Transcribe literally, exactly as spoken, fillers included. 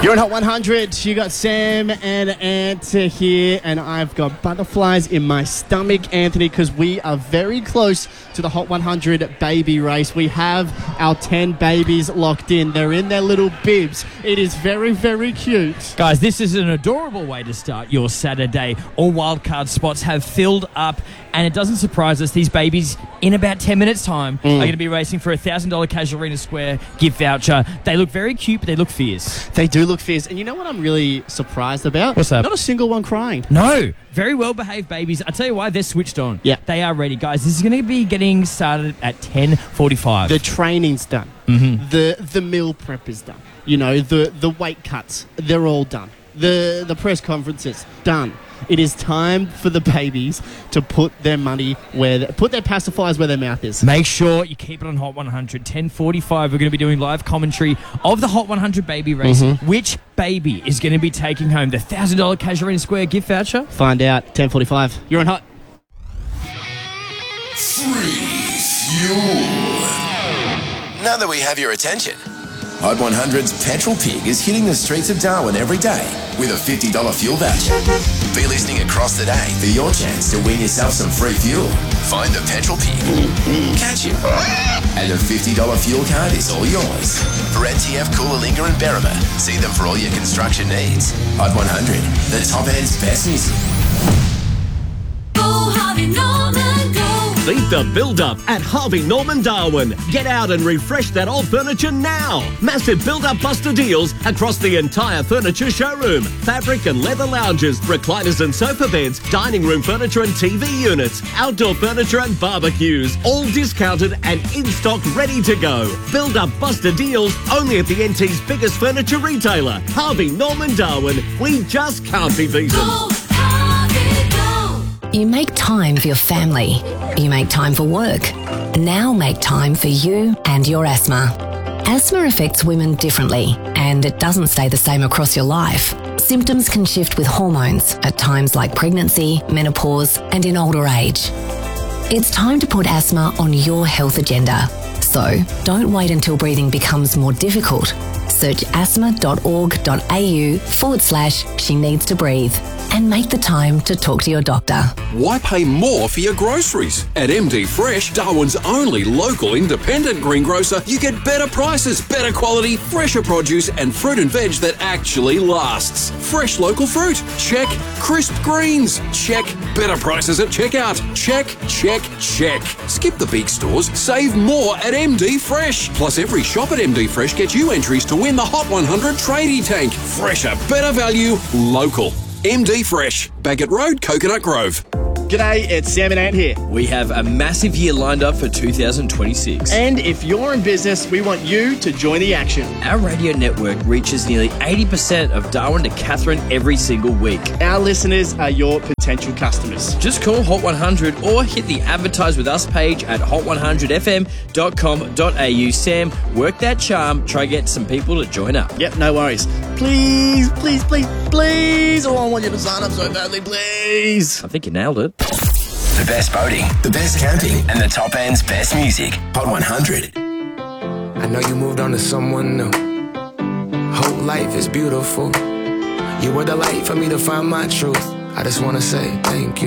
You're on Hot one hundred. You got Sam and Ant here, and I've got butterflies in my stomach, Anthony, because we are very close to the Hot one hundred baby race. We have our ten babies locked in. They're in their little bibs. It is very, very cute. Guys, this is an adorable way to start your Saturday. All wildcard spots have filled up, and it doesn't surprise us. These babies, in about ten minutes' time, mm. are going to be racing for a one thousand dollars Casuarina Square gift voucher. They look very cute, but they look fierce. They do look fierce. And you know what I'm really surprised about? What's that? Not a single one crying. No. Very well-behaved babies. I tell you why, they're switched on. Yeah. They are ready, guys. This is going to be getting started at ten forty-five. The training's done. Mm-hmm. The the meal prep is done. You know, the, the weight cuts, they're all done. The the press conferences, done. It is time for the babies to put their money where they, put their pacifiers where their mouth is. Make sure you keep it on Hot one hundred. ten forty-five, we're going to be doing live commentary of the Hot one hundred baby race. Mm-hmm. Which baby is going to be taking home the one thousand dollars Casuarina Square gift voucher? Find out. ten forty-five. You're on Hot. Free fuel. Now that we have your attention, Hot one hundred's Petrol Pig is hitting the streets of Darwin every day with a fifty dollars fuel voucher. Be listening across the day for your chance to win yourself some free fuel. Find the Petrol Pig, catch him, and the fifty dollars fuel card is all yours. For N T F, Coolangatta and Berrima, see them for all your construction needs. Hot one hundred, the top end's best music. Go Harvey Norman, go! Beat the build-up at Harvey Norman Darwin. Get out and refresh that old furniture now. Massive build-up buster deals across the entire furniture showroom. Fabric and leather lounges, recliners and sofa beds, dining room furniture and T V units, outdoor furniture and barbecues. All discounted and in stock, ready to go. Build-up buster deals only at the N T's biggest furniture retailer, Harvey Norman Darwin. We just can't be beaten. Go Harvey, go! You make time for your family. You make time for work. Now make time for you and your asthma. Asthma affects women differently, and it doesn't stay the same across your life. Symptoms can shift with hormones at times like pregnancy, menopause, and in older age. It's time to put asthma on your health agenda. So don't wait until breathing becomes more difficult. Search asthma.org.au forward slash she needs to breathe and make the time to talk to your doctor. Why pay more for your groceries? At M D Fresh, Darwin's only local independent greengrocer, you get better prices, better quality, fresher produce and fruit and veg that actually lasts. Fresh local fruit? Check. Crisp greens? Check. Better prices at checkout? Check, check, check. Skip the big stores, save more at M D Fresh. Plus every shop at M D Fresh gets you entries to win the Hot one hundred tradie tank. Fresher, better value, local. M D Fresh, Baggett Road, Coconut Grove. G'day, it's Sam and Ant here. We have a massive year lined up for two thousand twenty-six. And if you're in business, we want you to join the action. Our radio network reaches nearly eighty percent of Darwin to Katherine every single week. Our listeners are your potential customers. Just call Hot one hundred or hit the Advertise With Us page at hot one hundred f m dot com dot a u. Sam, work that charm. Try get some people to join up. Yep, no worries. Please, please, please, please. Oh, I want you to sign up so badly, please. I think you nailed it. The best boating, the best camping, and the top end's best music. Hot one hundred. I know you moved on to someone new. Whole life is beautiful. You were the light for me to find my truth. I just want to say thank you.